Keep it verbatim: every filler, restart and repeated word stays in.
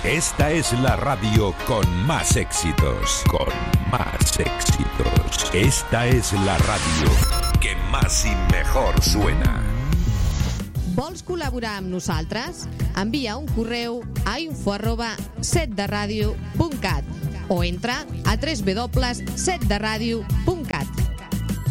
Esta es la radio con más éxitos, con más éxitos. Esta es la radio que más i mejor suena. Vols col·laborar amb nosaltres? Envia un correu a info arroba set de ràdio punt cat o entra a w w w punt set de ràdio punt cat.